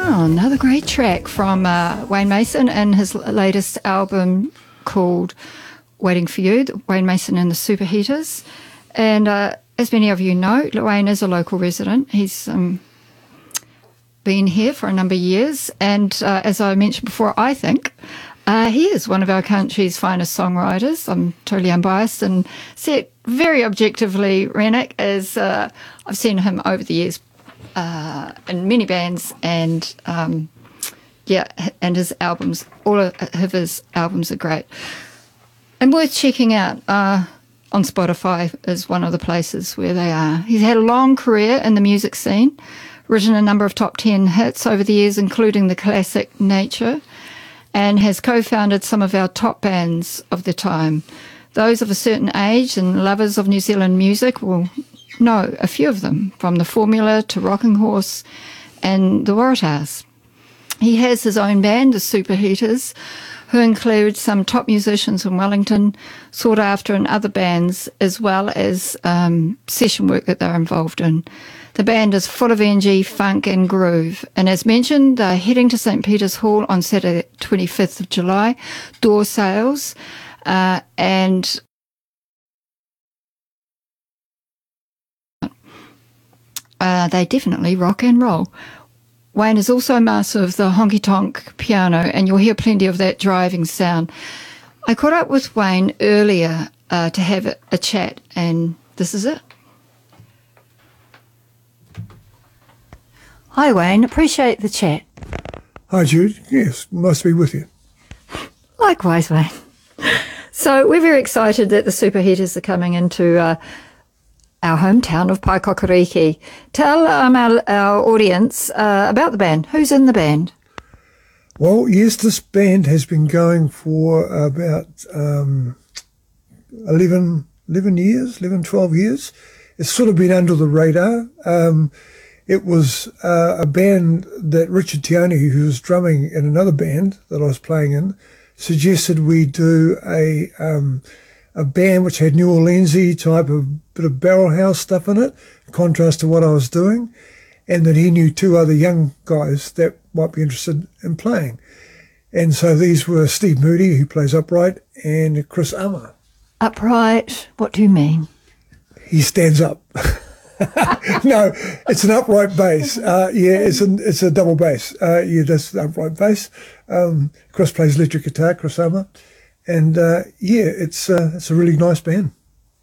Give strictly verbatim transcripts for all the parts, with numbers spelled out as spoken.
Oh, another great track from uh, Wayne Mason and his latest album called Waiting for You, Wayne Mason and the Superheaters. And uh, as many of you know, Wayne is a local resident. He's um, been here for a number of years. And uh, as I mentioned before, I think uh, he is one of our country's finest songwriters. I'm totally unbiased and see it very objectively, Rennick, as uh, I've seen him over the years uh, in many bands, and um, yeah, and his albums, all of his albums are great and worth checking out. Uh, on Spotify is one of the places where they are. He's had a long career in the music scene, written a number of top ten hits over the years, including the classic Nature, and has co-founded some of our top bands of the time. Those of a certain age and lovers of New Zealand music will know a few of them, from The Formula to Rocking Horse and the Waratahs. He has his own band, the Superheaters, who include some top musicians in Wellington, sought after in other bands, as well as um, session work that they're involved in. The band is full of energy, funk and groove. And as mentioned, they're heading to Saint Peter's Hall on Saturday, twenty-fifth of July, door sales, uh, and uh, they definitely rock and roll. Wayne is also a master of the honky-tonk piano, and you'll hear plenty of that driving sound. I caught up with Wayne earlier uh, to have a, a chat, and this is it. Hi, Wayne. Appreciate the chat. Hi, Jude. Yes, nice to be with you. Likewise, Wayne. So we're very excited that the Superheaters are coming into uh, our hometown of Paikokariki. Tell um, our, our audience uh, about the band. Who's in the band? Well, yes, this band has been going for about um, eleven, eleven years, eleven, twelve years. It's sort of been under the radar. Um, it was uh, a band that Richard Tioni, who was drumming in another band that I was playing in, suggested we do a um, a band which had New Orleans-y type of bit of barrel house stuff in it, in contrast to what I was doing, and that he knew two other young guys that might be interested in playing. And so these were Steve Moody, who plays upright, and Chris Ama. Upright? What do you mean? He stands up. No, it's an upright bass. Uh, yeah, it's, an, it's a double bass. Uh, yeah, that's the upright bass. Um, Chris plays electric guitar, Chris Ama. And uh, yeah, it's uh, it's a really nice band.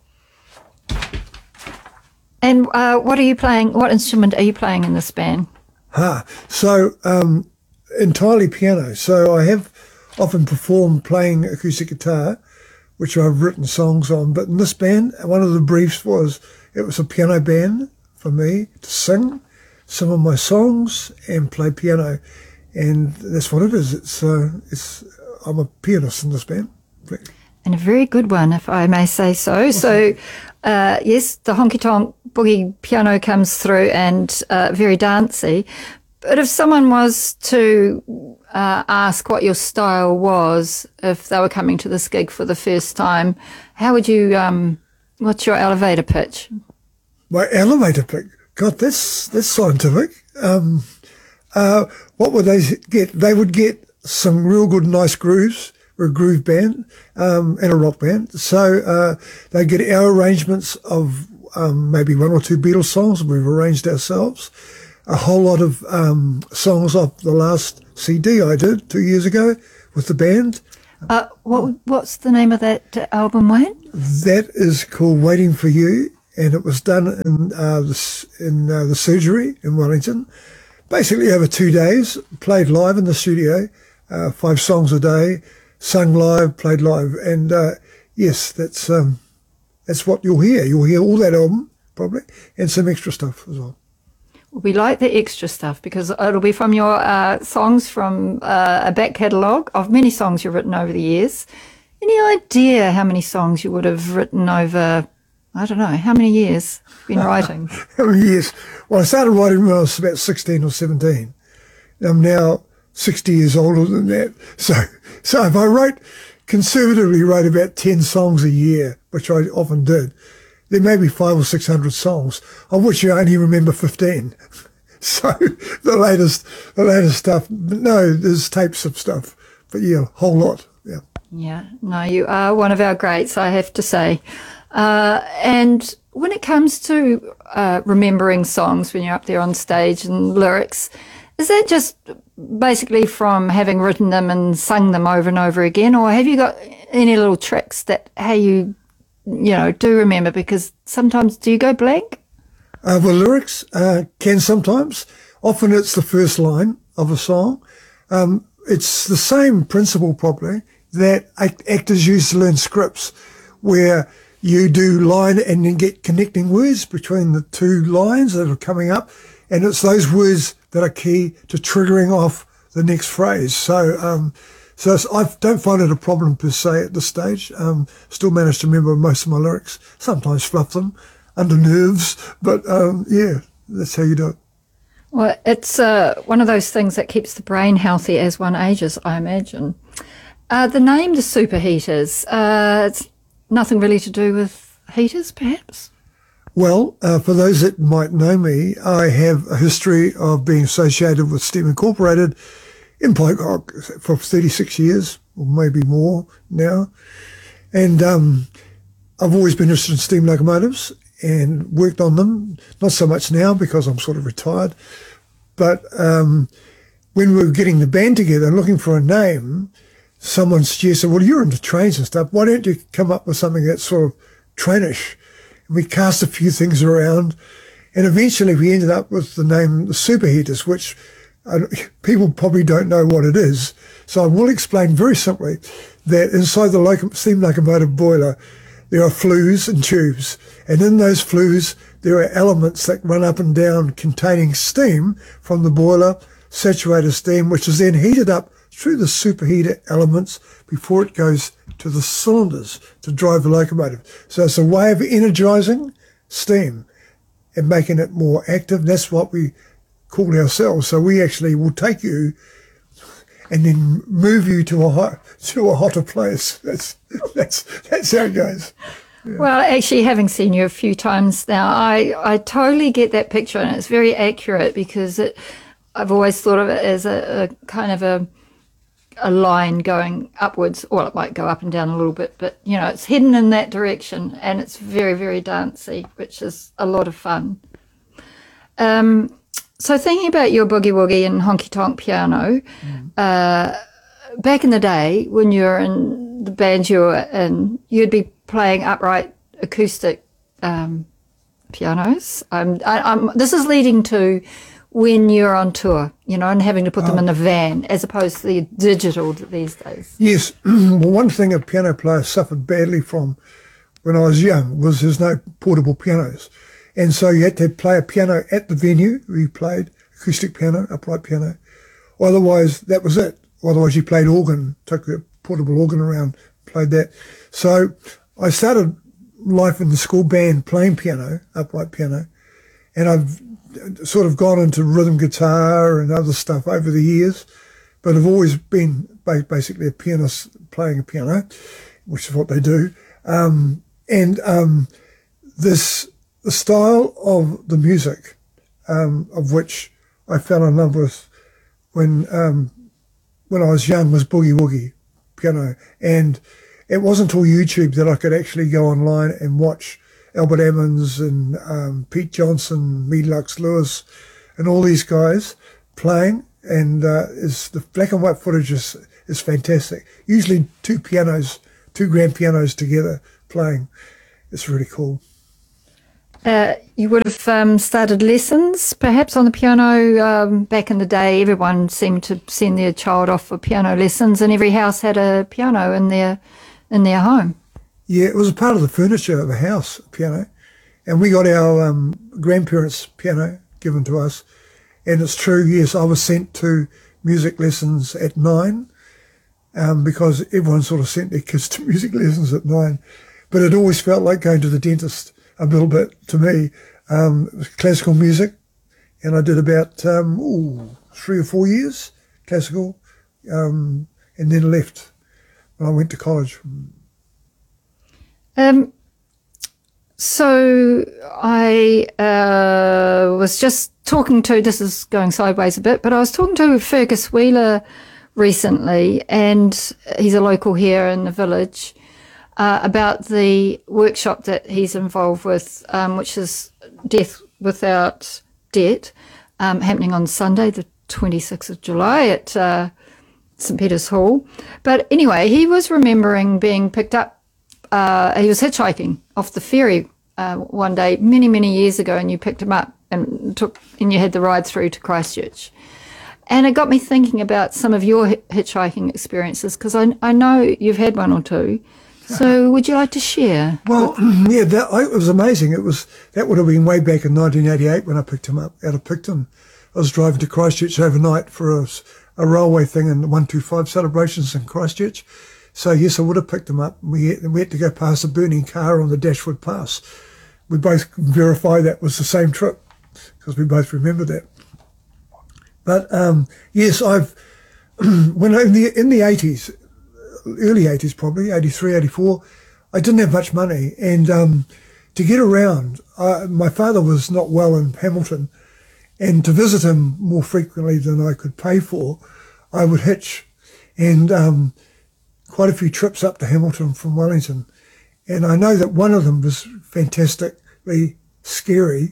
And uh, what are you playing? What instrument are you playing in this band? Ha! So um, entirely piano. So I have often performed playing acoustic guitar, which I've written songs on. But in this band, one of the briefs was it was a piano band for me to sing some of my songs and play piano, and that's what it is. It's uh, it's I'm a pianist in this band. And a very good one, if I may say so. So, uh, yes, the honky-tonk boogie piano comes through and uh, very dancey. But if someone was to uh, ask what your style was, if they were coming to this gig for the first time, how would you, um, what's your elevator pitch? My elevator pitch? God, that's, that's scientific. Um, uh, what would they get? They would get some real good, nice grooves. We're a groove band um, and a rock band. So uh, they get our arrangements of um, maybe one or two Beatles songs we've arranged ourselves. A whole lot of um, songs off the last C D I did two years ago with the band. Uh, what What's the name of that album, Wayne? That is called Waiting for You, and it was done in, uh, the, in uh, the Surgery in Wellington. Basically over two days, played live in the studio, uh, five songs a day, sung live, played live, and uh, yes, that's um, that's what you'll hear. You'll hear all that album, probably, and some extra stuff as well. We like the extra stuff because it'll be from your uh, songs from uh, a back catalogue of many songs you've written over the years. Any idea how many songs you would have written over, I don't know, how many years you've been writing? How many years? Well, I started writing when I was about sixteen or seventeen. I'm now sixty years older than that. So, so if I wrote, conservatively wrote about ten songs a year, which I often did, there may be five or six hundred songs, of which I only remember fifteen. So the latest, the latest stuff. No, there's tapes of stuff, but yeah, a whole lot. Yeah. Yeah. No, you are one of our greats, I have to say. Uh, and when it comes to uh, remembering songs when you're up there on stage and lyrics, is that just basically from having written them and sung them over and over again, or have you got any little tricks that how you, you know, do remember? Because sometimes do you go blank? Uh, well, lyrics uh, can sometimes. Often it's the first line of a song. Um, it's the same principle probably that act- actors use to learn scripts, where you do line and then get connecting words between the two lines that are coming up, and it's those words that are key to triggering off the next phrase. So, um, so it's, I don't find it a problem per se at this stage. Um, still manage to remember most of my lyrics. Sometimes fluff them under nerves, but um, yeah, that's how you do it. Well, it's uh, one of those things that keeps the brain healthy as one ages, I imagine. Uh, the name, the Superheaters, uh, it's nothing really to do with heaters, perhaps? Well, uh, for those that might know me, I have a history of being associated with Steam Incorporated in Pocock for thirty-six years, or maybe more now. And um, I've always been interested in steam locomotives and worked on them, not so much now because I'm sort of retired. But um, when we were getting the band together and looking for a name, someone suggested, well, you're into trains and stuff. Why don't you come up with something that's sort of trainish? We cast a few things around, and eventually we ended up with the name the Superheaters, which uh, people probably don't know what it is. So I will explain very simply that inside the loco- steam locomotive boiler, there are flues and tubes, and in those flues there are elements that run up and down containing steam from the boiler, saturated steam, which is then heated up through the superheater elements before it goes to the cylinders to drive the locomotive. So it's a way of energizing steam and making it more active. That's what we call ourselves. So we actually will take you and then move you to a hot, to a hotter place. That's that's that's how it goes. Yeah. Well, actually, having seen you a few times now, I, I totally get that picture, and it's very accurate because it, I've always thought of it as a, a kind of a a line going upwards. Well, it might go up and down a little bit, but, you know, it's hidden in that direction, and it's very, very dancey, which is a lot of fun. Um, so thinking about your boogie woogie and honky tonk piano, mm. uh, back in the day when you were in the band you were in, you'd be playing upright acoustic um, pianos. I'm, I, I'm, this is leading to when you're on tour, you know, and having to put them oh. in a van as opposed to the digital these days. Yes. Well, one thing a piano player suffered badly from when I was young was there's no portable pianos. And so you had to play a piano at the venue. We played acoustic piano, upright piano. Otherwise, that was it. Otherwise, you played organ, took a portable organ around, played that. So I started life in the school band playing piano, upright piano, and I've sort of gone into rhythm guitar and other stuff over the years, but I've always been basically a pianist playing a piano, which is what they do. Um, and um, this the style of the music, um, of which I fell in love with when um, when I was young, was boogie woogie piano, and it wasn't until YouTube that I could actually go online and watch Albert Emmons and um, Pete Johnson, Me Lux Lewis, and all these guys playing. And uh, is the black and white footage is, is fantastic. Usually two pianos, two grand pianos together playing. It's really cool. Uh, you would have um, started lessons, perhaps, on the piano um, back in the day. Everyone seemed to send their child off for piano lessons, and every house had a piano in their in their home. Yeah, it was a part of the furniture of the house, a piano. And we got our um, grandparents' piano given to us. And it's true, yes, I was sent to music lessons at nine um, because everyone sort of sent their kids to music lessons at nine. But it always felt like going to the dentist a little bit to me. Um, it was classical music, and I did about um, ooh, three or four years classical, um, and then left when I went to college. Um, so I uh, was just talking to, this is going sideways a bit, but I was talking to Fergus Wheeler recently, and he's a local here in the village, uh, about the workshop that he's involved with, um, which is Death Without Debt, um, happening on Sunday, the twenty-sixth of July at uh, St Peter's Hall. But anyway, he was remembering being picked up, uh, he was hitchhiking off the ferry uh, one day many, many years ago, and you picked him up and took, and you had the ride through to Christchurch. And it got me thinking about some of your hitchhiking experiences, because I, I know you've had one or two. So would you like to share? Well, yeah, that, it was amazing. It was that would have been way back in nineteen eighty-eight when I picked him up out of Picton. I was driving to Christchurch overnight for a, a railway thing in the one two five celebrations in Christchurch. So yes, I would have picked him up. We had, we had to go past a burning car on the Dashwood Pass. We both verified that was the same trip because we both remember that. But um, yes, I've when in the in the eighties, early eighties probably, eighty-three, eighty-four, I didn't have much money, and um, to get around, I, my father was not well in Hamilton, and to visit him more frequently than I could pay for, I would hitch, and um, quite a few trips up to Hamilton from Wellington, and I know that one of them was fantastically scary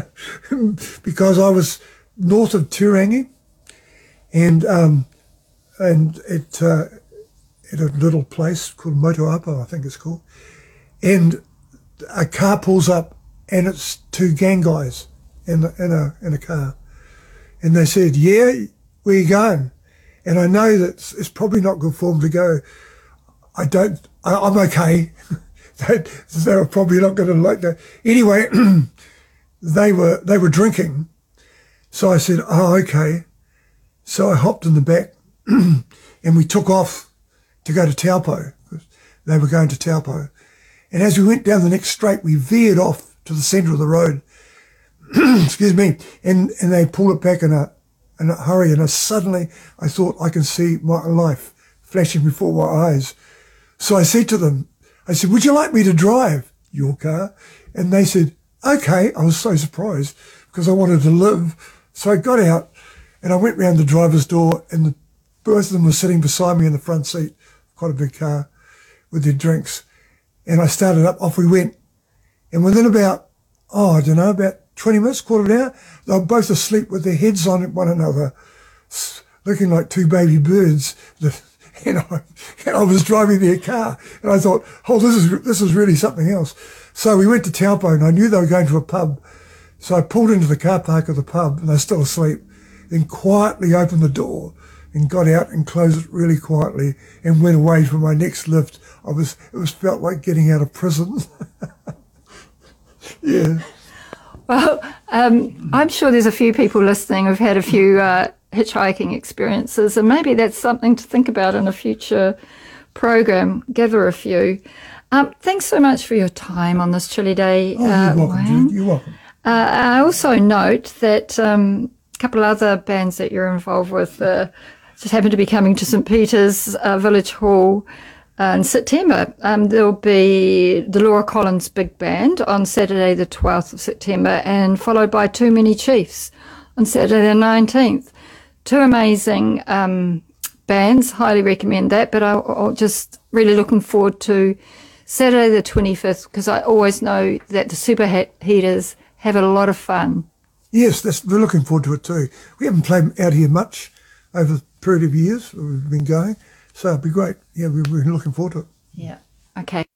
because I was north of Turangi, and um, and it uh, at a little place called Motuapa, I think it's called, and a car pulls up, and it's two gang guys in a, in a in a car, and they said, "Yeah, where you going?" And I know that it's, it's probably not good form to go. I don't. I, I'm okay. they, they were probably not going to like that anyway. they were they were drinking. So I said, oh, okay. So I hopped in the back and we took off to go to Taupo. They were going to Taupo. And as we went down the next straight, we veered off to the centre of the road. Excuse me. And, and they pulled it back in a, in a hurry. And I suddenly, I thought I can see my life flashing before my eyes. So I said to them, I said, would you like me to drive your car? And they said, okay. I was so surprised because I wanted to live. So I got out and I went round the driver's door, and the, both of them were sitting beside me in the front seat, quite a big car, with their drinks. And I started up, off we went. And within about, oh, I don't know, about twenty minutes, quarter of an hour, they were both asleep with their heads on one another, looking like two baby birds. And I, and I was driving their car. And I thought, oh, this is this is really something else. So we went to Taupo, and I knew they were going to a pub. So I pulled into the car park of the pub, and they're still asleep, then quietly opened the door and got out and closed it really quietly and went away for my next lift. I was, it was felt like getting out of prison. Yeah. Well, um, I'm sure there's a few people listening who've had a few uh, hitchhiking experiences, and maybe that's something to think about in a future program. Gather a few. Um, thanks so much for your time on this chilly day. Oh, uh, you're welcome, Wayne. Jude. You're welcome. Uh, I also note that um, a couple of other bands that you're involved with uh, just happen to be coming to St Peter's uh, Village Hall uh, in September. Um, there'll be the Laura Collins Big Band on Saturday the twelfth of September, and followed by Too Many Chiefs on Saturday the nineteenth. Two amazing um, bands, highly recommend that, but I, I'm just really looking forward to Saturday the twenty-fifth, because I always know that the Super Heaters have a lot of fun. Yes, that's, we're looking forward to it too. We haven't played out here much over the period of years we've been going, so it'll be great. Yeah, we're, we're looking forward to it. Yeah. Okay.